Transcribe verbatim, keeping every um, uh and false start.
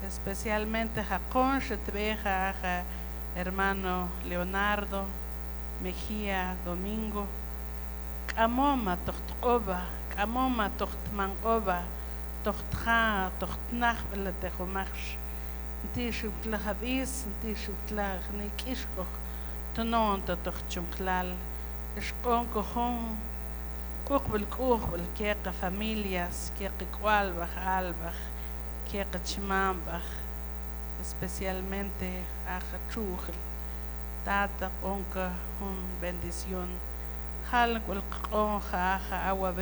especialmente Jacón, Shetbeja, hermano Leonardo, Mejía, Domingo, Kamoma, Tochtkoba, Kamoma, Tochtmankoba, Tochtja, Tochtnach, Velatejomach, Tishu Tlahabis, Tishu Tlah, Nikishko, Tononta, Tochtchumklal, Esconcojon, Kuchbel Kuchbel, Kieka familias, Kieka Kualbach, Albach, Kieka Chimambach, especialmente a Chujel, Tata, Onka, un bendición, Halgul Konja, Agua